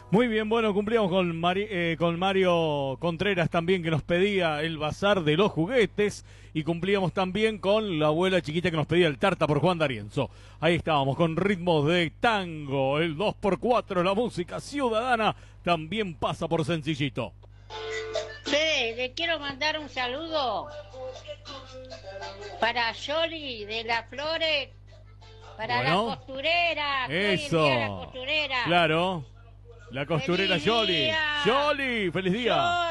Muy bien, bueno, cumplíamos con Mario Contreras también, que nos pedía el bazar de los juguetes, y cumplíamos también con la abuela chiquita que nos pedía el tarta por Juan D'Arienzo. Ahí estábamos con ritmos de tango, el 2x4, la música ciudadana también pasa por Sencillito. Sí, le quiero mandar un saludo para Yoli de las Flores, para bueno, la costurera. Eso, Hoy en día la costurera. Claro. La costurera Yoli. Yoli, feliz día.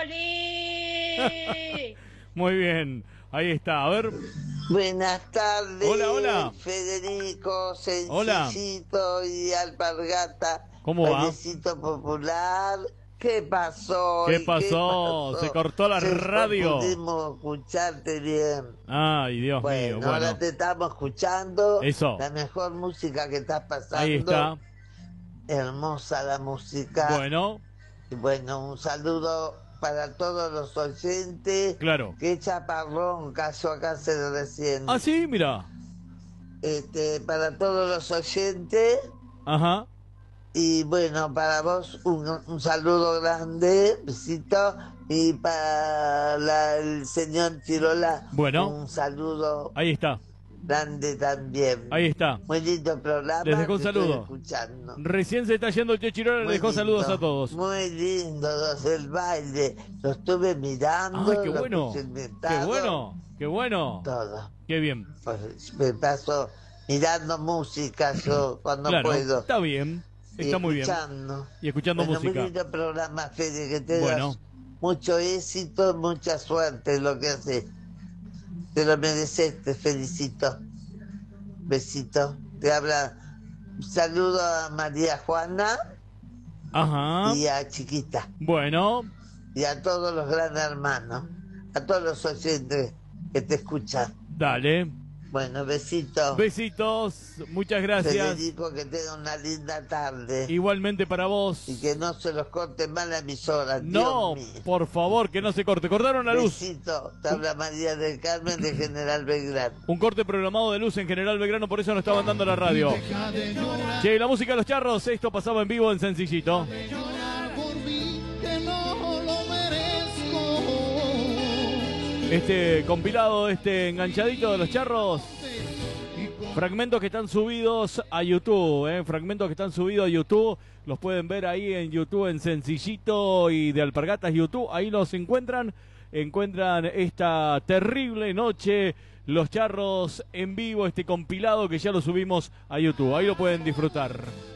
Yoli. Muy bien, ahí está, a ver. Buenas tardes. Hola, hola. Federico, Sencillito y Alpargata. ¿Cómo va? Bailecito popular. ¿Qué pasó? ¿Qué pasó? Se cortó la radio. No pudimos escucharte bien. Ay, Dios mío. Bueno, ahora te estamos escuchando. Eso. La mejor música que estás pasando. Ahí está. Hermosa la música. Bueno. Y bueno, un saludo para todos los oyentes. Claro. Qué chaparrón cayó acá recién. Ah, sí, mira. Para todos los oyentes. Ajá. Y bueno, para vos un saludo grande, besito. Y para el señor Chirola, bueno, un saludo. Ahí está. Grande también. Ahí está. Muy lindo programa. Les dejó un saludo. Escuchando. Recién se está yendo el Che Chirola, le dejó saludos a todos. Muy lindo, el baile. Lo estuve mirando. Ay, qué bueno. Qué bueno. Qué bueno. Todo. Qué bien. Pues me paso mirando música yo cuando puedo. Está bien. Está muy bien. Y escuchando música. Muy lindo programa, Fede, que te das mucho éxito, mucha suerte en lo que haces. Te lo mereces, te felicito. Besito. Te habla. Un saludo a María Juana. Ajá. Y a Chiquita. Bueno. Y a todos los grandes hermanos. A todos los oyentes que te escuchan. Dale. Bueno, besitos. Besitos, muchas gracias. Federico, que tenga una linda tarde. Igualmente para vos. Y que no se los corte mal la emisora. No, por favor, que no se corte. Cortaron la luz. Besito. Te habla María del Carmen de General Belgrano. Un corte programado de luz en General Belgrano, por eso no estaban dando la radio. Che, la música de los charros, esto pasaba en vivo en Sencillito. Este compilado, este enganchadito de los charros, fragmentos que están subidos a YouTube, fragmentos que están subidos a YouTube, los pueden ver ahí en YouTube en Sencillito y de Alpargatas YouTube, ahí los encuentran esta terrible noche, los charros en vivo, este compilado que ya lo subimos a YouTube, ahí lo pueden disfrutar.